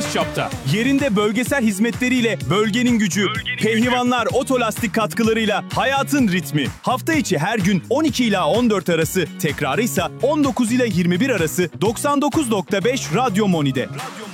geniş çapta. Yerinde bölgesel hizmetleriyle bölgenin gücü, Pehlivanlar Otolastik katkılarıyla hayatın ritmi. Hafta içi her gün 12 ila 14 arası, tekrarı ise 19 ile 21 arası 99.5 Radyo Moni'de.